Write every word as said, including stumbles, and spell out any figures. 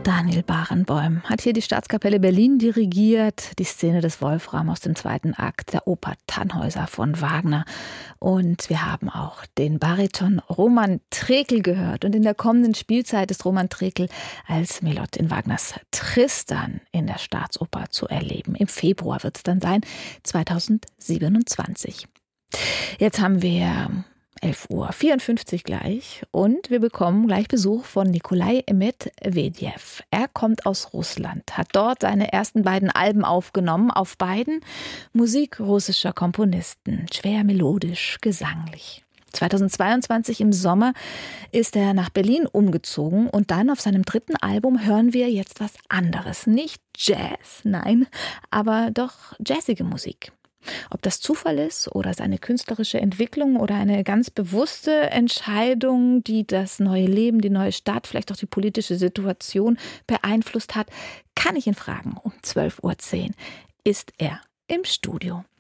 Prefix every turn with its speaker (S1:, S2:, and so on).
S1: Daniel Barenboim hat hier die Staatskapelle Berlin dirigiert, die Szene des Wolfram aus dem zweiten Akt der Oper Tannhäuser von Wagner. Und wir haben auch den Bariton Roman Trekel gehört. Und in der kommenden Spielzeit ist Roman Trekel als Melot in Wagners Tristan in der Staatsoper zu erleben. Im Februar wird es dann sein, zweitausendsiebenundzwanzig. Jetzt haben wir elf Uhr vierundfünfzig gleich und wir bekommen gleich Besuch von Nikolai Medwedew. Er kommt aus Russland, hat dort seine ersten beiden Alben aufgenommen, auf beiden Musik russischer Komponisten, schwer melodisch, gesanglich. zweitausendzweiundzwanzig im Sommer ist er nach Berlin umgezogen und dann auf seinem dritten Album hören wir jetzt was anderes. Nicht Jazz, nein, aber doch jazzige Musik. Ob das Zufall ist oder seine künstlerische Entwicklung oder eine ganz bewusste Entscheidung, die das neue Leben, die neue Stadt, vielleicht auch die politische Situation beeinflusst hat, kann ich ihn fragen. Um zwölf Uhr zehn ist er im Studio.